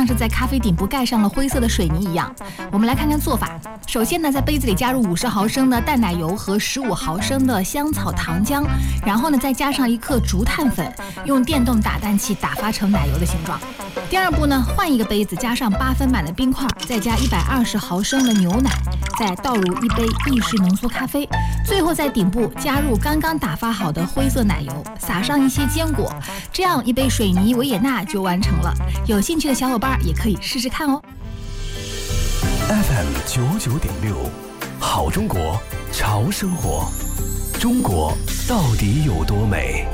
像是在咖啡顶部盖上了灰色的水泥一样。我们来看看做法。首先呢，在杯子里加入50毫升的淡奶油和15毫升的香草糖浆，然后呢再加上1克竹炭粉，用电动打蛋器打发成奶油的形状。第二步呢，换一个杯子，加上8分满的冰块，再加120毫升的牛奶，再倒入1杯意式浓缩咖啡，最后在顶部加入刚刚打发好的灰色奶油，撒上一些坚果，这样一杯水泥维也纳就完成了。有兴趣的小伙伴也可以试试看哦。 FM 99.6，好中国，潮生活，中国到底有多美？